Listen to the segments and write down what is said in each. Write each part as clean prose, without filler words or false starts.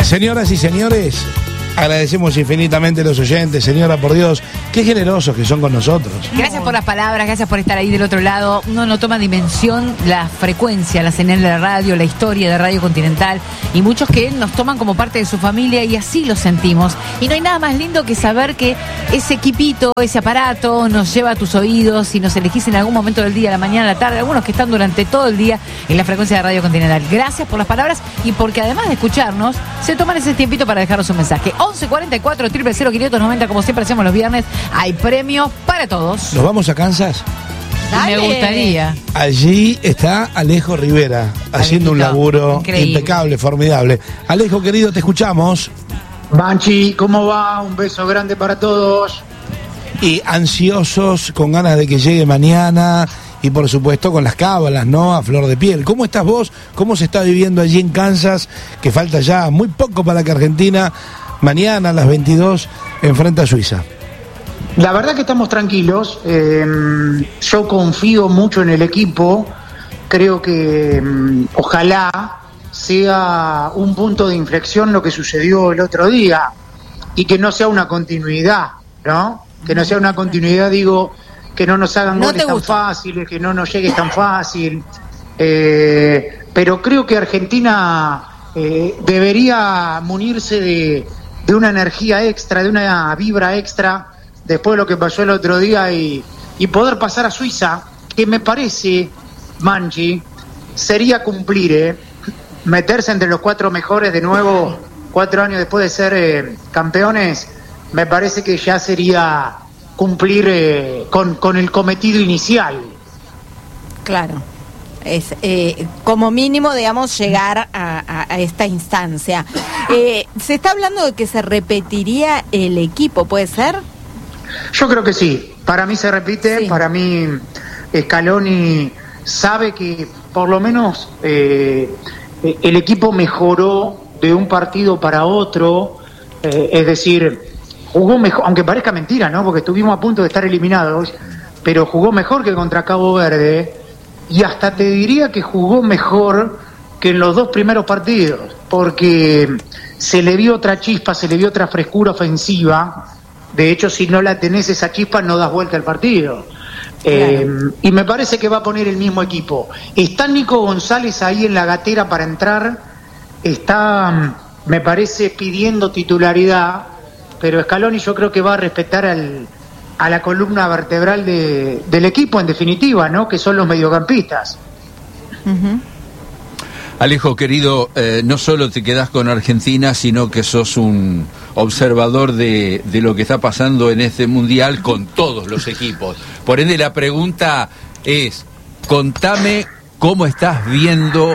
Señoras y señores, agradecemos infinitamente a los oyentes. Señora, por Dios, qué generosos que son con nosotros. Gracias por las palabras, gracias por estar ahí del otro lado. Uno no toma dimensión la frecuencia, la señal de la radio, la historia de Radio Continental, y muchos que nos toman como parte de su familia, y así lo sentimos. Y no hay nada más lindo que saber que ese equipito, ese aparato nos lleva a tus oídos y nos elegís en algún momento del día, la mañana, la tarde, algunos que están durante todo el día en la frecuencia de Radio Continental. Gracias por las palabras y porque además de escucharnos, se toman ese tiempito para dejarnos un mensaje. 1144 000 590, como siempre hacemos los viernes, hay premios para todos. ¿Nos vamos a Kansas? Dale. Me gustaría. Allí está Alejo Rivera, haciendo un laburo increíble, impecable, formidable. Alejo, querido, te escuchamos. Banchi, ¿cómo va? Un beso grande para todos. Y ansiosos, con ganas de que llegue mañana, y por supuesto con las cábalas, ¿no? A flor de piel. ¿Cómo estás vos? ¿Cómo se está viviendo allí en Kansas? Que falta ya muy poco para que Argentina mañana a las 22 enfrenta a Suiza. La verdad que estamos tranquilos. Yo confío mucho en el equipo. Creo que ojalá sea un punto de inflexión lo que sucedió el otro día y que no sea una continuidad, ¿no? Que no sea una continuidad, digo, que no nos hagan goles tan fáciles, que no nos llegue tan fácil. Pero creo que Argentina debería munirse de una energía extra, de una vibra extra, después de lo que pasó el otro día, y poder pasar a Suiza, que me parece, Manchi, sería cumplir, meterse entre los 4 mejores de nuevo, 4 años después de ser campeones, me parece que ya sería cumplir con el cometido inicial. Claro. Es como mínimo, digamos, llegar a esta instancia. Se está hablando de que se repetiría el equipo, ¿puede ser? Yo creo que sí. Para mí se repite, sí. Para mí Scaloni sabe que por lo menos el equipo mejoró de un partido para otro, es decir, jugó mejor, aunque parezca mentira, ¿no? Porque estuvimos a punto de estar eliminados, pero jugó mejor que contra Cabo Verde. Y hasta te diría que jugó mejor que en los 2 primeros partidos, porque se le vio otra chispa, se le vio otra frescura ofensiva. De hecho, si no la tenés esa chispa, no das vuelta al partido. Claro. Y me parece que va a poner el mismo equipo. Está Nico González ahí en la gatera para entrar, está, me parece, pidiendo titularidad, pero Scaloni yo creo que va a respetar a la columna vertebral del equipo, en definitiva, ¿no? Que son los mediocampistas. Uh-huh. Alejo, querido, no solo te quedás con Argentina, sino que sos un observador de lo que está pasando en este mundial con todos los equipos. Por ende, la pregunta es, contame cómo estás viendo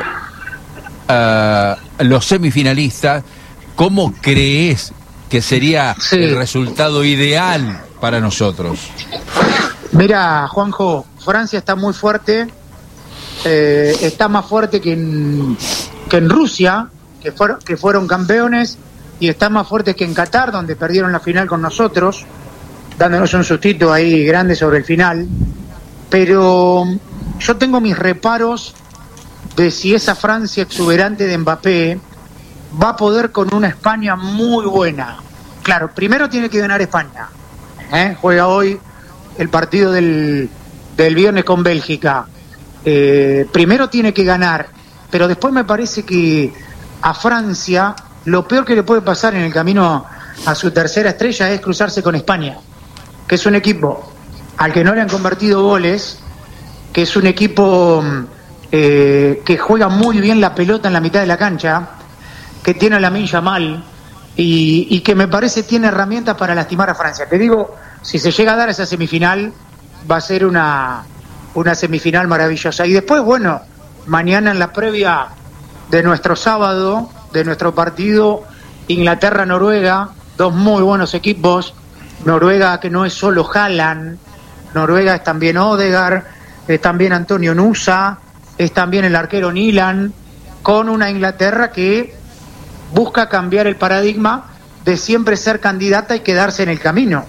los semifinalistas, cómo crees que sería el resultado ideal para nosotros. Mira, Juanjo, Francia está muy fuerte, está más fuerte que en Rusia, que fueron campeones, y está más fuerte que en Qatar, donde perdieron la final con nosotros, dándonos un sustito ahí grande sobre el final. Pero yo tengo mis reparos de si esa Francia exuberante de Mbappé va a poder con una España muy buena. Claro, primero tiene que ganar España. Juega hoy el partido del viernes con Bélgica. Primero tiene que ganar, pero después me parece que a Francia lo peor que le puede pasar en el camino a su tercera estrella es cruzarse con España, que es un equipo al que no le han convertido goles, que es un equipo que juega muy bien la pelota en la mitad de la cancha, que tiene a Lamine Yamal y que me parece tiene herramientas para lastimar a Francia. Te digo, si se llega a dar esa semifinal, va a ser una semifinal maravillosa. Y después, bueno, mañana en la previa de nuestro sábado, de nuestro partido Inglaterra-Noruega, 2 muy buenos equipos. Noruega que no es solo Haaland, Noruega es también Odegaard, es también Antonio Nusa, es también el arquero Nilan, con una Inglaterra que busca cambiar el paradigma de siempre ser candidata y quedarse en el camino.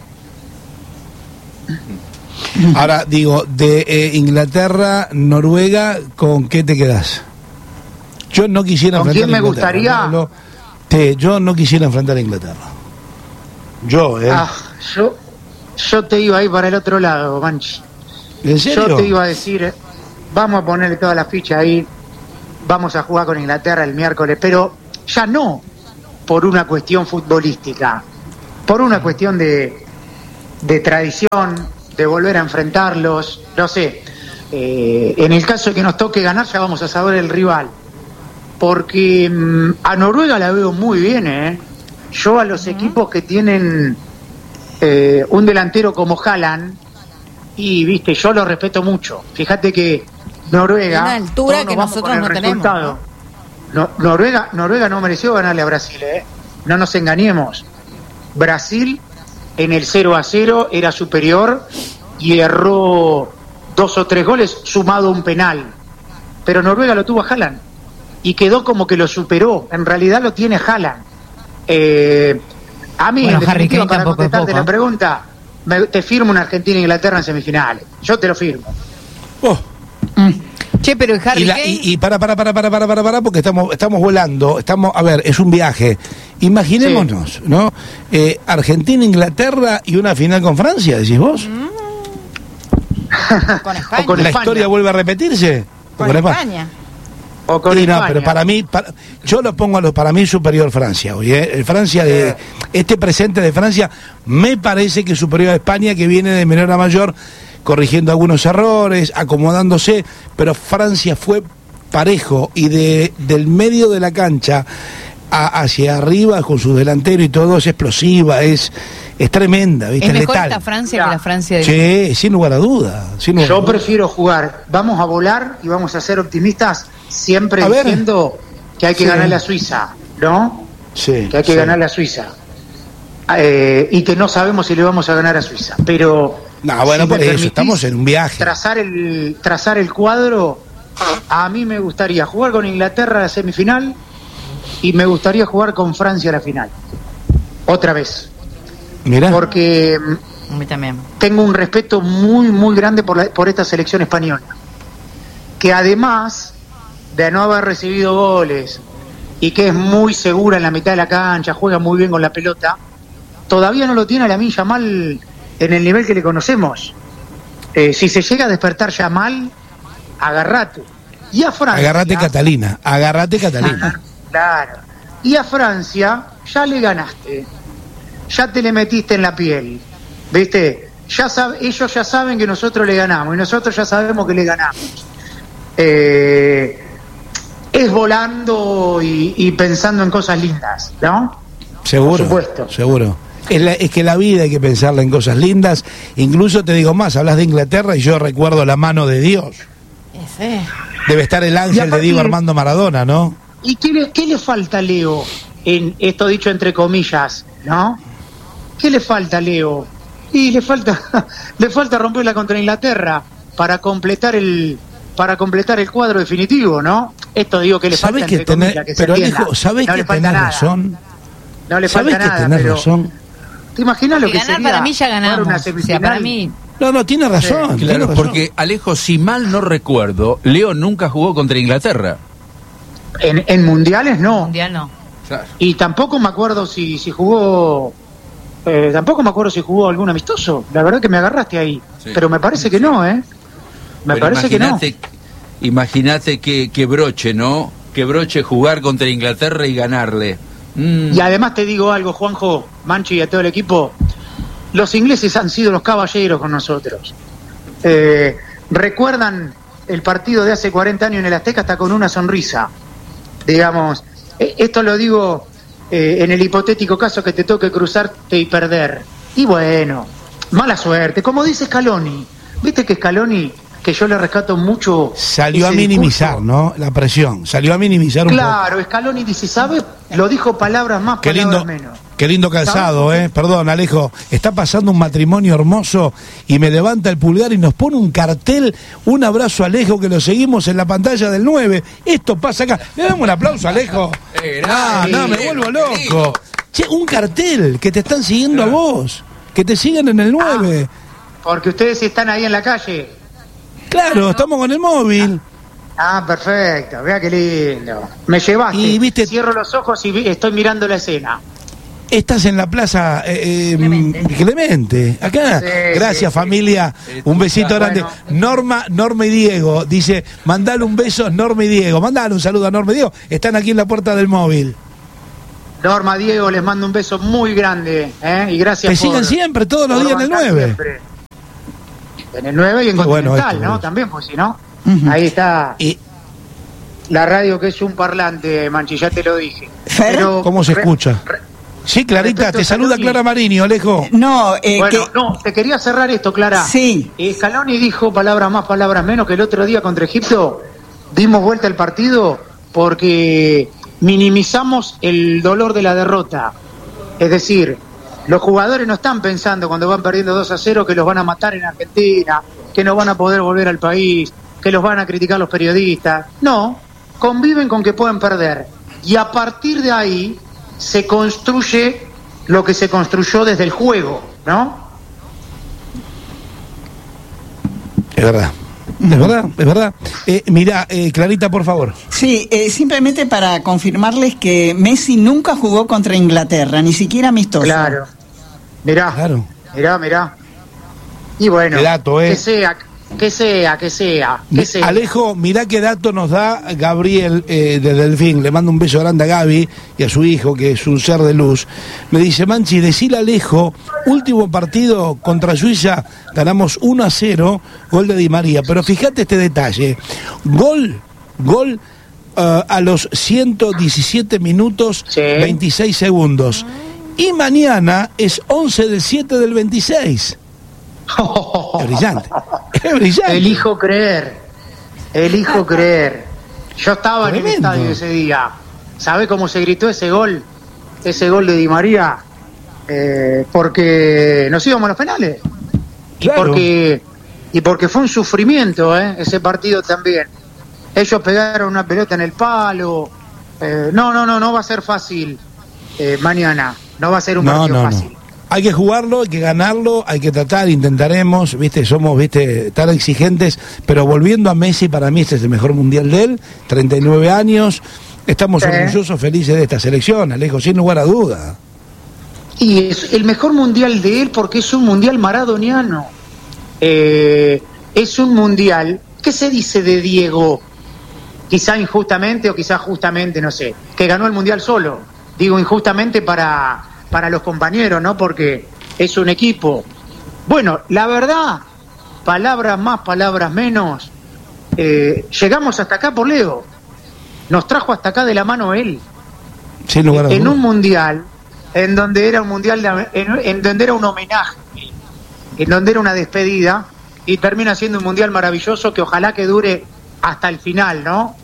Ahora, digo, de Inglaterra, Noruega, ¿con qué te quedás? Yo no quisiera... ¿Con quién me gustaría? Yo no quisiera enfrentar a Inglaterra. Yo te iba a ir para el otro lado, Manchi. ¿En serio? Yo te iba a decir, vamos a ponerle todas las fichas ahí, vamos a jugar con Inglaterra el miércoles, pero ya no por una cuestión futbolística, por una cuestión de tradición, de volver a enfrentarlos, no sé. En el caso de que nos toque ganar, ya vamos a saber el rival. Porque a Noruega la veo muy bien, Yo a los equipos que tienen un delantero como Haaland, y viste, yo lo respeto mucho. Fíjate que Noruega, una altura que nosotros no tenemos, ¿no? Noruega no mereció ganarle a Brasil, no nos engañemos. Brasil en el 0-0 era superior y erró 2 o 3 goles sumado a un penal, pero Noruega lo tuvo a Haaland y quedó como que lo superó. En realidad lo tiene Haaland. A mí, bueno, en definitiva, para contestarte la pregunta, te firmo una Argentina-Inglaterra en semifinales. Yo te lo firmo. Che, pero Harry Kane... Y para, porque estamos volando. A ver, es un viaje. Imaginémonos, ¿no? Argentina-Inglaterra y una final con Francia, decís vos. Con España. O con ¿La España. historia vuelve a repetirse? Con España. O con España. No, pero para mí, yo lo pongo para mí superior Francia hoy. Francia, este presente de Francia, me parece que es superior a España, que viene de menor a mayor, corrigiendo algunos errores, acomodándose, pero Francia fue parejo y del medio de la cancha hacia arriba con su delantero y todo, es explosiva, es tremenda, ¿viste? Es mejor letal. esta Francia que la Francia de... Sí, sin lugar a duda. Yo prefiero jugar, vamos a volar y vamos a ser optimistas, siempre diciendo que hay que ganarle a Suiza, ¿no? Sí. Que hay que ganarle a Suiza. Y que no sabemos si le vamos a ganar a Suiza, pero... No, bueno, por eso, estamos en un viaje. Trazar el cuadro, a mí me gustaría jugar con Inglaterra a la semifinal y me gustaría jugar con Francia a la final. Otra vez. Mirá. Porque A mí también. tengo un respeto muy, muy grande por esta selección española. Que además de no haber recibido goles y que es muy segura en la mitad de la cancha, juega muy bien con la pelota, todavía no lo tiene a Lamine Yamal en el nivel que le conocemos. Si se llega a despertar Yamal, agarrate. Y a Francia... Agarrate Catalina. Claro. Y a Francia ya le ganaste. Ya te le metiste en la piel. ¿Viste? Ellos ya saben que nosotros le ganamos y nosotros ya sabemos que le ganamos. Es volando y pensando en cosas lindas, ¿no? Seguro. Por supuesto. Seguro. Es que la vida hay que pensarla en cosas lindas. Incluso te digo más, hablas de Inglaterra y yo recuerdo la mano de Dios. Ese. Debe estar el ángel de Diego Armando Maradona, ¿no? ¿Y qué le falta a Leo? En esto dicho entre comillas, ¿no? ¿Qué le falta a Leo? Y le falta romperla contra Inglaterra para completar el cuadro definitivo, ¿no? Esto digo que le falta entre comillas, que pero Alejo, ¿sabés que tenés razón? No le falta nada, tenés pero razón? ¿te imaginas lo que ganar sería para mí ya ganamos. una O sea, semifinal? para mí... No, tiene razón. tiene Claro, razón. porque Alejo, si mal no recuerdo, Leo nunca jugó contra Inglaterra. En mundiales no. Mundial no. Claro. Y tampoco me acuerdo si jugó algún amistoso. La verdad que me agarraste ahí. Sí. Pero me parece que no, Me Pero parece que no. Imagínate que broche, ¿no? Que broche jugar contra Inglaterra y ganarle. Y además te digo algo, Juanjo, Manchi y a todo el equipo. Los ingleses han sido los caballeros con nosotros. Recuerdan el partido de hace 40 años en el Azteca hasta con una sonrisa. Digamos, esto lo digo en el hipotético caso que te toque cruzarte y perder. Y bueno, mala suerte. Como dice Scaloni, viste que Scaloni, que yo le rescato mucho... Salió a ese minimizar, discurso. ¿no? La presión. Salió a minimizar un poco. Claro, Scaloni dice, ¿sabes? Lo dijo palabras más, Qué palabras lindo, menos. qué lindo calzado, ¿Sabes? Perdón, Alejo. Está pasando un matrimonio hermoso y me levanta el pulgar y nos pone un cartel. Un abrazo a Alejo, que lo seguimos en la pantalla del 9. Esto pasa acá. Le damos un aplauso, Alejo. No, me vuelvo loco. Che, un cartel que te están siguiendo a vos. Que te siguen en el 9. Porque ustedes están ahí en la calle. Claro, estamos con el móvil. Ah, perfecto, vea qué lindo. Me llevaste. Y, ¿viste? Cierro los ojos y estoy mirando la escena. Estás en la plaza Clemente, acá. Sí, Gracias, sí, familia. Un besito grande. Bueno. Norma y Diego. Dice, mandale un beso a Norma y Diego. Mandale un saludo a Norma y Diego. Están aquí en la puerta del móvil. Norma, Diego, les mando un beso muy grande. Y gracias Que sigan siempre, todos los días en el 9. Siempre. En el 9 y en Bueno, Continental, esto, ¿no? bueno. También, pues si no. Uh-huh. Ahí está. Y, La radio que es un parlante, Manchi, ya te lo dije. Fer, Pero ¿cómo se escucha? Sí, Clarita, respecto te a saluda Scaloni. Clara Marini, Alejo. No, Bueno, no, te quería cerrar esto, Clara. Sí. Scaloni dijo palabras más, palabras menos, que el otro día contra Egipto dimos vuelta al partido porque minimizamos el dolor de la derrota. Es decir, los jugadores no están pensando cuando van perdiendo 2-0 que los van a matar en Argentina, que no van a poder volver al país, que los van a criticar los periodistas. No, conviven con que pueden perder. Y a partir de ahí se construye lo que se construyó desde el juego, ¿no? Es verdad. Es verdad. Mirá, Clarita, por favor. Sí, simplemente para confirmarles que Messi nunca jugó contra Inglaterra, ni siquiera amistoso. Claro. Mirá, Claro. mirá. Y bueno, Qué dato, que sea. Alejo, mirá qué dato nos da Gabriel de Delfín. Le mando un beso grande a Gaby y a su hijo, que es un ser de luz. Me dice, Manchi, decile a Alejo, último partido contra Suiza, ganamos 1-0, gol de Di María. Pero fíjate este detalle, gol a los 117 minutos, Sí. 26 segundos. Y mañana es 11 del 7 del 26. Es brillante. Es brillante. Elijo creer. Yo estaba en el Tremendo. estadio ese día. ¿Sabe cómo se gritó ese gol? Ese gol de Di María. Porque nos íbamos a los penales. Claro. Y porque fue un sufrimiento, ese partido también. Ellos pegaron una pelota en el palo. No va a ser fácil mañana. No va a ser un partido fácil. Hay que jugarlo, hay que ganarlo, hay que tratar, intentaremos, somos tan exigentes, pero volviendo a Messi, para mí este es el mejor mundial de él, 39 años, estamos orgullosos, felices de esta selección, Alejo, sin lugar a duda. Y es el mejor mundial de él porque es un mundial maradoniano. Es un mundial, ¿qué se dice de Diego? Quizá injustamente o quizá justamente, no sé, que ganó el mundial solo. Digo injustamente para los compañeros, ¿no? Porque es un equipo. Bueno, la verdad, palabras más, palabras menos, llegamos hasta acá por Leo. Nos trajo hasta acá de la mano él. Sin lugar a duda. En un mundial, en donde era un mundial, en donde era un homenaje, en donde era una despedida, y termina siendo un mundial maravilloso que ojalá que dure hasta el final, ¿no?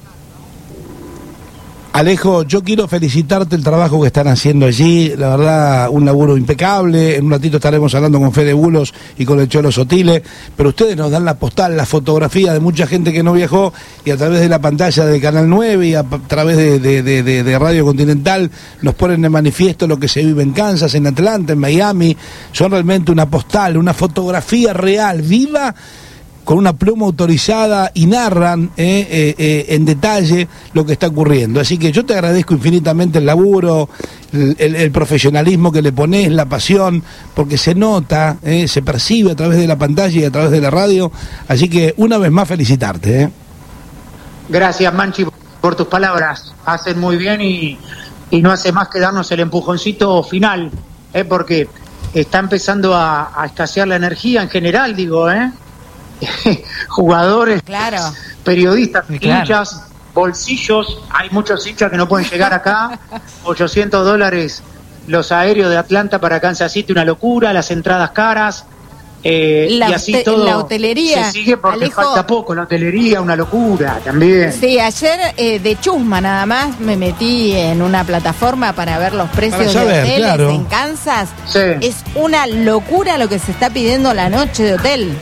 Alejo, yo quiero felicitarte el trabajo que están haciendo allí, la verdad, un laburo impecable. En un ratito estaremos hablando con Fede Bulos y con el Cholo Sotile, pero ustedes nos dan la postal, la fotografía de mucha gente que no viajó, y a través de la pantalla de Canal 9 y a través de Radio Continental nos ponen de manifiesto lo que se vive en Kansas, en Atlanta, en Miami. Son realmente una postal, una fotografía real, viva, con una pluma autorizada, y narran en detalle lo que está ocurriendo. Así que yo te agradezco infinitamente el laburo, el profesionalismo que le ponés, la pasión, porque se nota, se percibe a través de la pantalla y a través de la radio. Así que una vez más felicitarte. Gracias, Manchi, por tus palabras. Hacen muy bien y no hace más que darnos el empujoncito final, porque está empezando a escasear la energía en general, digo, jugadores, Claro. periodistas, Claro. hinchas, bolsillos. Hay muchos hinchas que no pueden llegar acá. $800 los aéreos de Atlanta para Kansas City, una locura, las entradas caras. Y así todo la hotelería, se sigue porque Alejo. falta poco. La hotelería, una locura también. Sí, ayer de chusma nada más me metí en una plataforma para ver los precios Para saber, de hoteles claro. en Kansas. Sí. Es una locura lo que se está pidiendo la noche de hotel.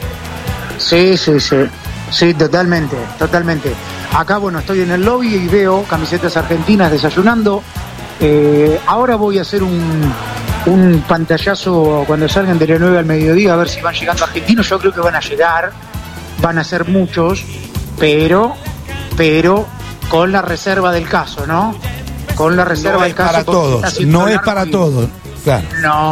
Sí, totalmente. Acá, bueno, estoy en el lobby y veo camisetas argentinas desayunando. Ahora voy a hacer un pantallazo cuando salgan de la 9 al mediodía, a ver si van llegando argentinos. Yo creo que van a llegar, van a ser muchos, pero pero con la reserva del caso, ¿no? Con la reserva del caso. Para todos, no es para todos, claro.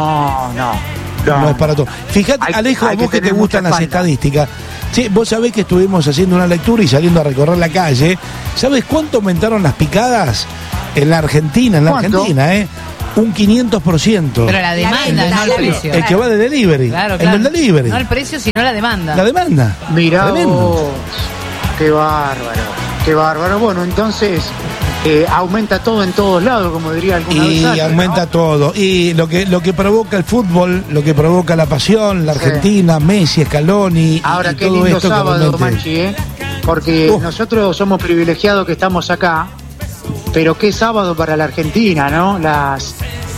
No es para todos. Fíjate, Alejo, a vos que te gustan las estadísticas, sí, vos sabés que estuvimos haciendo una lectura y saliendo a recorrer la calle. ¿Sabés cuánto aumentaron las picadas en la Argentina? Un 500%. Pero la demanda, no el precio. El que va de delivery. Claro. El del delivery. No el precio, sino la demanda. La demanda. Mirá vos, qué bárbaro. Bueno, entonces aumenta todo en todos lados, como diría alguna vez. Y aumenta, ¿no? Todo. Y lo que provoca el fútbol, lo que provoca la pasión, la Argentina, Messi, Scaloni. Ahora, y qué todo lindo esto sábado, Manchi, porque nosotros somos privilegiados que estamos acá, pero qué sábado para la Argentina, ¿no? Las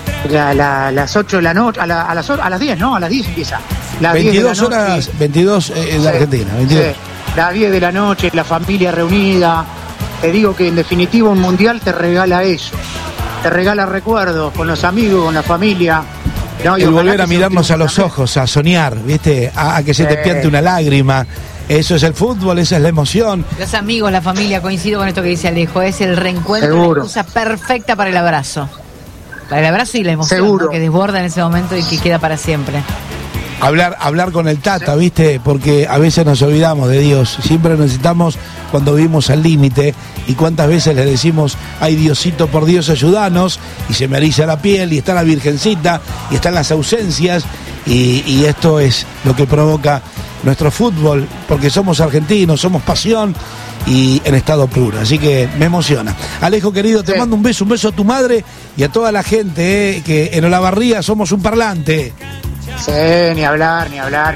8 de la noche, a las 10, ¿no? A las 10 empieza. Las 22 horas, 22 en la Argentina. 22. Sí. Las 10 de la noche, la familia reunida. Te digo que en definitiva un mundial te regala eso. Te regala recuerdos con los amigos, con la familia. ¿no? Y volver a mirarnos a los ojos, a soñar, ¿viste? A que se te piante una lágrima. Eso es el fútbol, esa es la emoción. Los amigos, la familia, coincido con esto que dice Alejo, es el reencuentro, Seguro. la cosa perfecta para el abrazo. Para el abrazo y la emoción, Seguro. ¿no? Que desborda en ese momento y que queda para siempre. Hablar con el Tata, ¿viste? Porque a veces nos olvidamos de Dios. Siempre necesitamos cuando vivimos al límite. Y cuántas veces le decimos, ay Diosito, por Dios, ayúdanos. Y se me eriza la piel, y está la Virgencita, y están las ausencias. Y esto es lo que provoca nuestro fútbol. Porque somos argentinos, somos pasión y en estado puro. Así que me emociona. Alejo, querido, te mando un beso a tu madre y a toda la gente, que en Olavarría somos un parlante. Sí, ni hablar.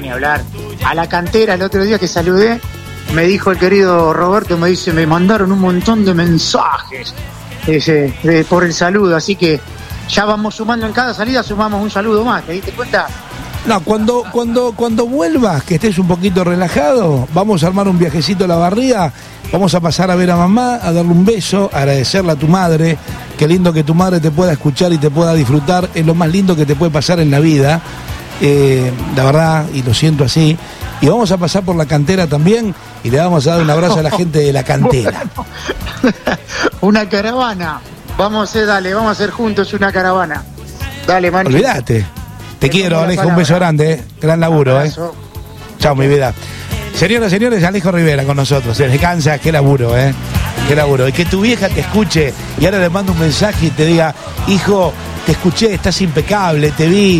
A la cantera el otro día que saludé, me dijo el querido Roberto, me mandaron un montón de mensajes por el saludo, así que ya vamos sumando en cada salida, sumamos un saludo más, ¿te diste cuenta? No, cuando vuelvas, que estés un poquito relajado, vamos a armar un viajecito a la barriga, vamos a pasar a ver a mamá, a darle un beso, a agradecerle a tu madre. Qué lindo que tu madre te pueda escuchar y te pueda disfrutar, es lo más lindo que te puede pasar en la vida. La verdad, y lo siento así. Y vamos a pasar por la cantera también y le vamos a dar un abrazo a la gente de la cantera. Bueno, una caravana. Vamos a hacer juntos una caravana. Dale, Manchi. Olvídate. Te quiero, Alejo, un beso grande, gran laburo, Chao, mi vida. Señoras y señores, Alejo Rivera con nosotros, desde Kansas, qué laburo, qué laburo. Y que tu vieja te escuche y ahora le mando un mensaje y te diga, hijo, te escuché, estás impecable, te vi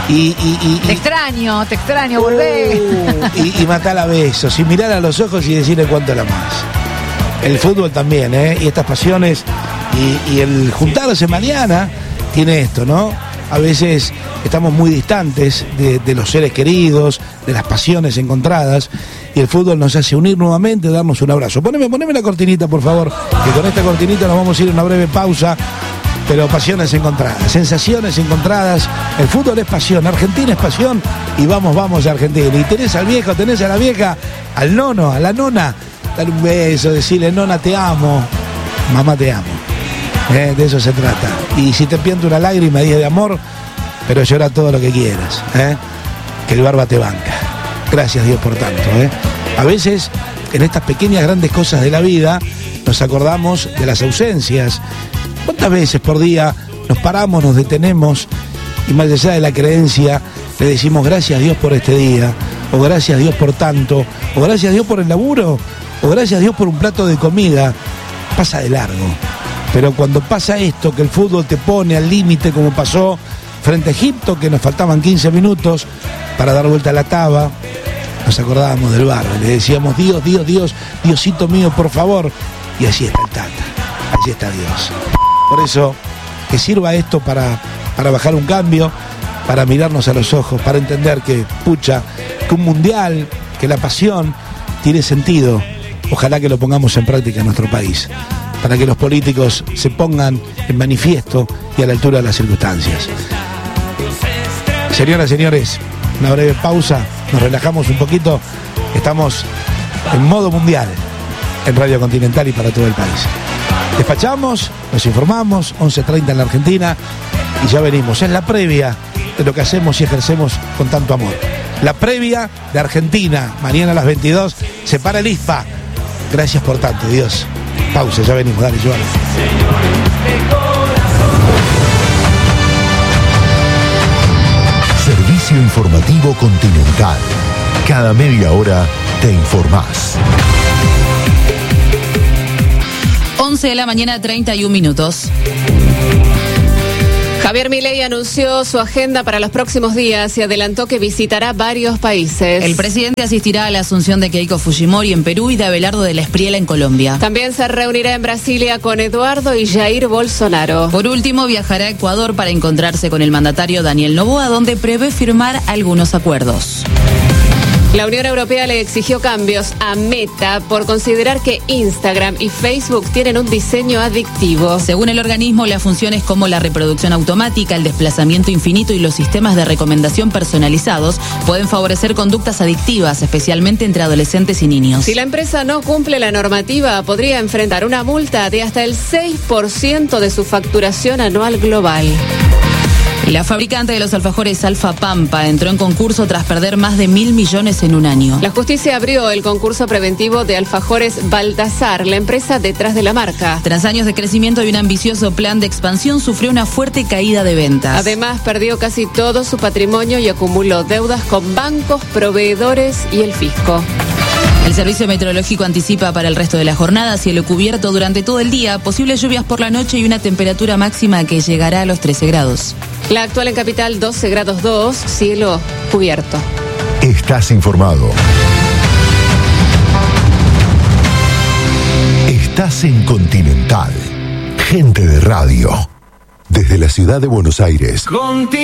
Te extraño, volvé. Y matala a besos, y mirar a los ojos y decirle cuánto la más. El fútbol también, y estas pasiones y el juntarse mañana tiene esto, ¿no? A veces estamos muy distantes de los seres queridos, de las pasiones encontradas, y el fútbol nos hace unir nuevamente, darnos un abrazo. Poneme la cortinita, por favor, que con esta cortinita nos vamos a ir a una breve pausa, pero pasiones encontradas, sensaciones encontradas. El fútbol es pasión, Argentina es pasión, y vamos a Argentina. Y tenés al viejo, tenés a la vieja, al nono, a la nona, dale un beso, decirle, nona, te amo, mamá, te amo. De eso se trata. Y si te pianta una lágrima, día de amor, pero llora todo lo que quieras, que el barba te banca. Gracias, Dios, por tanto. A veces, en estas pequeñas, grandes cosas de la vida, nos acordamos de las ausencias. ¿Cuántas veces por día nos paramos, nos detenemos y más allá de la creencia le decimos gracias, Dios, por este día, o gracias, Dios, por tanto, o gracias, Dios, por el laburo, o gracias, Dios, por un plato de comida? Pasa de largo. Pero cuando pasa esto, que el fútbol te pone al límite, como pasó frente a Egipto, que nos faltaban 15 minutos para dar vuelta a la taba, nos acordábamos del barro, le decíamos, Dios, Diosito mío, por favor. Y allí está el Tata, allí está Dios. Por eso, que sirva esto para bajar un cambio, para mirarnos a los ojos, para entender que, que un mundial, que la pasión tiene sentido. Ojalá que lo pongamos en práctica en nuestro país, para que los políticos se pongan en manifiesto y a la altura de las circunstancias. Señoras y señores, una breve pausa, nos relajamos un poquito, estamos en modo mundial en Radio Continental y para todo el país. Despachamos, nos informamos, 11:30 en la Argentina y ya venimos. Es la previa de lo que hacemos y ejercemos con tanto amor. La previa de Argentina, mañana a las 22, se para el ISPA. Gracias por tanto, Dios. Pausa, ya venimos, dale, Joana. Servicio informativo Continental. Cada media hora te informás. 11 de la mañana, 31 minutos. Javier Milei anunció su agenda para los próximos días y adelantó que visitará varios países. El presidente asistirá a la asunción de Keiko Fujimori en Perú y de Abelardo de la Espriella en Colombia. También se reunirá en Brasilia con Eduardo y Jair Bolsonaro. Por último, viajará a Ecuador para encontrarse con el mandatario Daniel Noboa, donde prevé firmar algunos acuerdos. La Unión Europea le exigió cambios a Meta por considerar que Instagram y Facebook tienen un diseño adictivo. Según el organismo, las funciones como la reproducción automática, el desplazamiento infinito y los sistemas de recomendación personalizados pueden favorecer conductas adictivas, especialmente entre adolescentes y niños. Si la empresa no cumple la normativa, podría enfrentar una multa de hasta el 6% de su facturación anual global. La fabricante de los alfajores Alfa Pampa entró en concurso tras perder más de 1.000 millones en un año. La justicia abrió el concurso preventivo de alfajores Baltasar, la empresa detrás de la marca. Tras años de crecimiento y un ambicioso plan de expansión, sufrió una fuerte caída de ventas. Además, perdió casi todo su patrimonio y acumuló deudas con bancos, proveedores y el fisco. El servicio meteorológico anticipa para el resto de la jornada cielo cubierto durante todo el día, posibles lluvias por la noche y una temperatura máxima que llegará a los 13 grados. La actual en Capital 12 grados 2, cielo cubierto. Estás informado. Estás en Continental. Gente de radio. Desde la ciudad de Buenos Aires.